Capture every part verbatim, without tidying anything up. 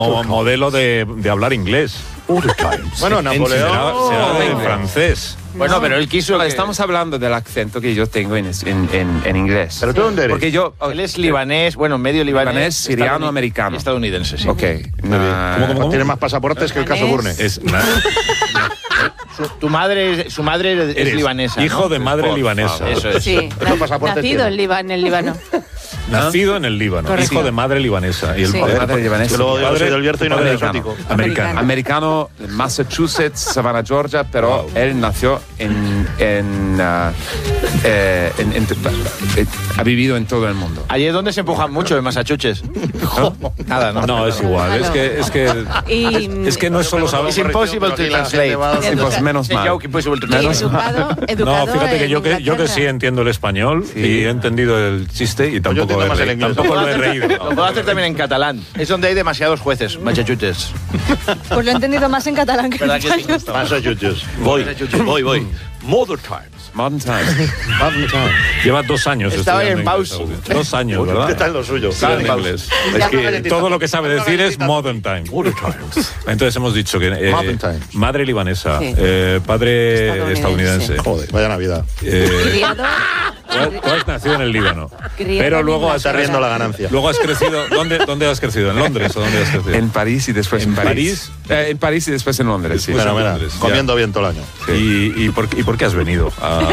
O modelo de, de hablar inglés. Bueno, Napoleón será, será de francés. Bueno, no, pero él quiso... No, que... Estamos hablando del acento que yo tengo en, en, en, en inglés. ¿Pero tú dónde eres? Porque yo... Él es libanés, bueno, medio libanés. Libanés, siriano, americano. Estadounidense, sí. Ok. Muy bien. Uh, ¿Cómo, cómo, cómo? Tiene más pasaportes que el caso Burne. Es, Su, tu madre, su madre es eres libanesa, hijo ¿no? de madre Por libanesa. favor. Eso es. Sí, ¿Cuántos pasaportes nacido tiene? en, Liba- en el Líbano. Nacido en el Líbano, Correcto. hijo de madre libanesa. Y el Sí. padre, Madre libanesa. Yo luego digo, soy del Bierzo y no padre del americano. exótico. Americano. Americano, Massachusetts, Savannah, Georgia, pero Wow. él nació en... en, uh, eh, en- en- eh, ha vivido en todo el mundo. Allí es donde se empujan mucho, en Massachusetts. Nada, ¿no? No, es igual. Es que, es que, Y, es que no es solo saber. It's impossible to translate. Sí, pues menos It's a mal. joke impossible to y translate. educado, educado No, fíjate que en yo que, yo que Inglaterra. sí entiendo el español Sí. y he entendido el chiste y tampoco, entiendo he, más el reído, inglés. tampoco lo he reído. Lo puedo hacer también en catalán. Es donde hay demasiados jueces, Massachusetts. Pues lo he entendido más en catalán que en ¿Verdad que sí? español. Massachusetts. Voy, voy, voy. Mother Times. Modern times. Lleva dos años Estaba estudiando en pausa. inglés, Augusto. Dos años, ¿Qué ¿verdad? tal lo suyo? Estudiando Está en inglés. Es Es que que todo lo que sabe decir es modern time. Mother Times. Entonces hemos dicho que eh, Modern times. madre libanesa, Sí. eh, padre Estadounidense. estadounidense. Joder, vaya Navidad. Eh, Criado, tú, tú has nacido en el Líbano, Criado pero en luego has, Está riendo la ganancia. luego has crecido. ¿Dónde, ¿Dónde has crecido? ¿En Londres o dónde has crecido? En París y después en, ¿En París. Eh, en París y después en Londres, sí. Después Mira, en mira, Londres, ya. comiendo bien todo el año. ¿Y, y, por, ¿Y por qué has venido? a-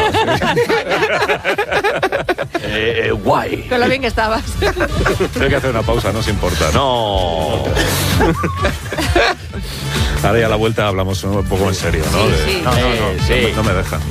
Eh, eh, guay. con lo bien que estabas. Tengo que hacer una pausa, no os importa. No. Ahora ya a la vuelta hablamos un poco en serio, ¿no? Sí, De- sí. No, no, no, Sí. no me- no me dejan.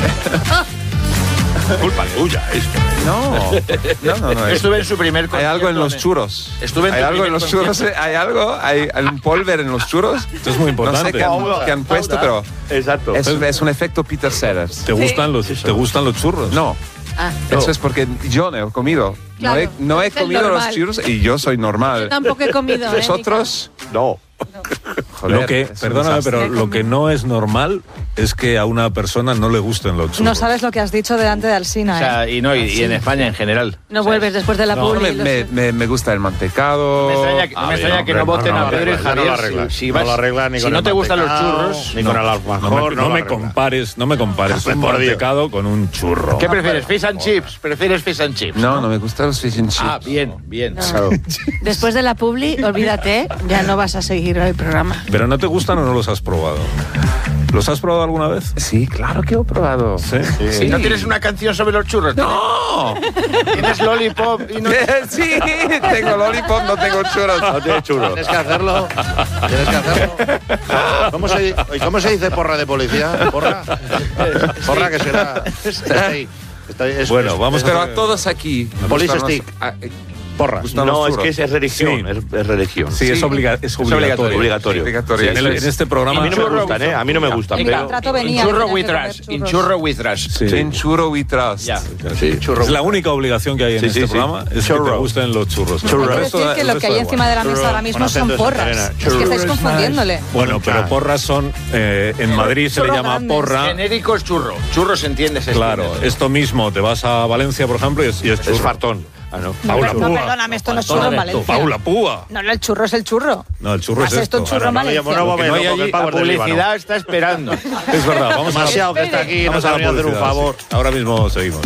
Culpa tuya esto. No, no, no. no. Estuve en su primer Hay algo en concierto los churros. Estuve en ¿Hay tu algo en primer los churros? Hay algo, hay, hay un polver en los churros. Esto es muy importante. No sé qué han, qué han puesto, pero Exacto. es, es un efecto Peter Sellers. ¿Te gustan los, ¿te gustan los churros? No, Ah, eso es porque yo no he comido. Claro, no he, no he es el comido los normal. churros y yo soy normal. tampoco he comido. ¿eh, Vosotros, No. joder, Lo que, es un perdóname, desastre. pero lo que no es normal es que a una persona no le gusten los churros. No sabes lo que has dicho delante de Alsina, O ¿eh? sea, y, no, y, y en España en general. No vuelves después de la No, publi. Me, lo me, sé. me, me gusta el mantecado. Me extraña, que- no me extraña que no voten a Pedro y no Javier. lo arreglas. si, si No vas- lo arreglas ni si con no el te gustan los mantecado, churros, ni no. con el No alfajor. me, no no lo me arreglas. compares, no me compares un Por Dios. mantecado con un churro. ¿Qué prefieres? ¿Fish and chips? ¿Prefieres fish and chips? No, no me gustan los fish and chips. Ah, bien, bien. No. Después de la publi, olvídate, ya no vas a seguir el programa. ¿Pero no te gustan o no los has probado? ¿Los has probado alguna vez? Sí, claro que he probado. Sí. Sí. ¿No tienes una canción sobre los churros? ¡No! ¿Tienes Lollipop y no... Sí, tengo lollipop, no tengo churros. No tienes churros. Tienes que hacerlo. Tienes que hacerlo. ¿Cómo se, ¿y cómo se dice porra de policía? ¿Porra? Porra que será. Está ahí. Está ahí. Es- Bueno, es- vamos Pero a a todos aquí. nos Police gustan los- stick. ah, eh, porra. gustan los No, es churros. que es, es religión. Sí. Es, es religión. Sí, es, obliga- es obligatorio. Obligatorio. Obligatorio. En, el- en este programa. A mí no me gustan, ¿eh? A mí no me gustan. En Pero, contrato venía. In churro tenía with que comer trust. In churros. churro with trust. Sí. En churro we trust. Ya. sí. Es la única obligación que hay en Sí, este sí, sí. programa, es que te Churro. gusten los churros. Churro. Hay El que resto decir da- que el lo resto que hay da encima igual. de la mesa Churro, ahora mismo con son acento de porras. Santa Elena. Es que estáis Churro. confundiéndole. Bueno, pero porras son. eh, en Madrid se le Churro llama grandes. porra. Genérico es churro. Churro se entiende, se Claro, entiende. esto mismo, te vas a Valencia, por ejemplo, y es, y es Es churro. fartón. Ah, no. No, Paula no, Púa. perdóname, esto no es churro en Valencia. Paula Púa. No, no, el churro es el churro. No, el churro Más es esto esto. churro en No le llamo, no, Valencia. porque no hay no, porque allí el pavo La es del Líbano. publicidad está esperando. Es verdad, vamos a Demasiado que está aquí, no vamos a la sabría hacer un publicidad, favor. sí. Ahora mismo seguimos.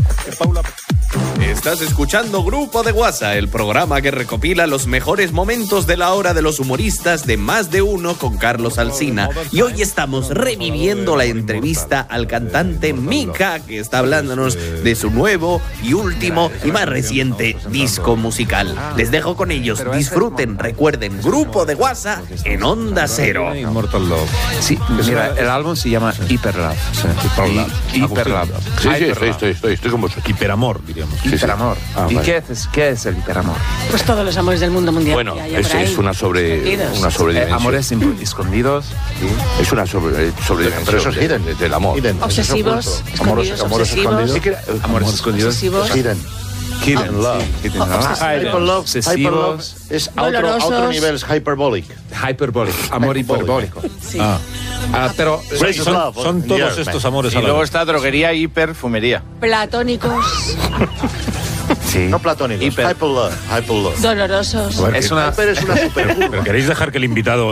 Estás escuchando Grupo de WhatsApp, el programa que recopila los mejores momentos de la hora de los humoristas de Más de Uno con Carlos Alsina. Y hoy estamos reviviendo la entrevista al cantante Mika, que está hablándonos de su nuevo y último y más reciente disco musical. Les dejo con ellos, disfruten, recuerden, Grupo de WhatsApp en Onda Cero. Immortal Love. Sí, mira, el álbum se llama Hyper Love. Sí. Hyper Love. Y- Hyper Love. Sí, sí, Hyper estoy, Love. estoy, estoy, estoy con vosotros. Hiperamor, diríamos. sí. Hiperamor. Ah, ¿Y vale. qué es, qué es el hiperamor? Pues todos los amores del mundo mundial. Bueno, que haya es, por ahí. es una sobre Escondidos. una Eh, sobredimensión. amores im- escondidos. Es una sobre, eh, sobredimensión. Pero eso es de- hidden. de- del amor. Hidden. Obsesivos, Amores- escondidos, amores obsesivos. escondidos. Sí que- Amores escondidos. Obsesivos. Hidden. Hidden Love. sí, hidden love. Hyper love, Obsesivos. hyper love es a otro, a Dolorosos. otro nivel, es hyperbolic. Hyperbólico. Amor Hyperbólico. hiperbólico. Sí. Ah. Ah, pero Grace Son, love, son todos yeah, estos man. amores Y a la luego vez. está droguería y perfumería. Platónicos. Sí. No platónicos. Hiper. Hyper love. Hyper love. Dolorosos. A ver, Es que- una... Hyper es una supercurva. Pero queréis dejar que el invitado